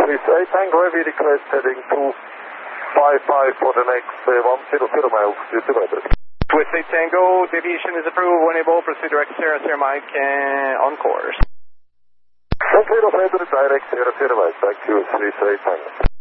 38 Tango Heavy, request heading 255 for the next 100 miles due to weather. With 8 Tango, deviation is approved. When able, proceed direct 00 Mike on course. 10 weather, direct 00 Mike, thank you, 38 Tango.